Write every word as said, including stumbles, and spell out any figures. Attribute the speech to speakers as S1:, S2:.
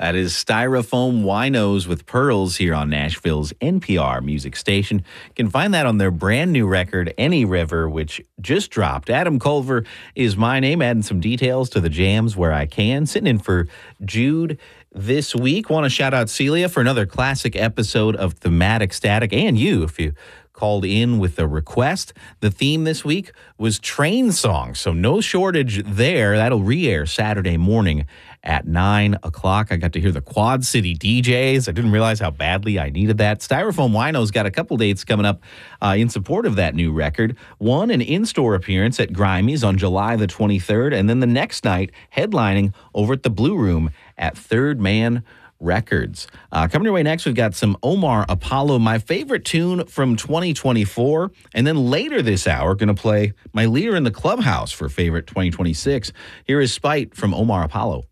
S1: That is Styrofoam Winos with Pearls here on Nashville's N P R music station. You can find that on their brand new record, Any River, which just dropped. Adam Culver is my name, adding some details to the jams where I can. Sitting in for Jude this week. Want to shout out Celia for another classic episode of Thematic Static, and you, if you called in with a request. The theme this week was train songs, so no shortage there. That'll re-air Saturday morning at nine o'clock. I got to hear the Quad City D Js. I didn't realize how badly I needed that. Styrofoam Wino's got a couple dates coming up uh, in support of that new record. One, an in-store appearance at Grimey's on July the twenty-third, and then the next night, headlining over at the Blue Room at Third Man Records. Uh, coming your way next, we've got some Omar Apollo, my favorite tune from twenty twenty-four. And then later this hour, going to play my leader in the clubhouse for favorite twenty twenty-six. Here is Spite from Omar Apollo.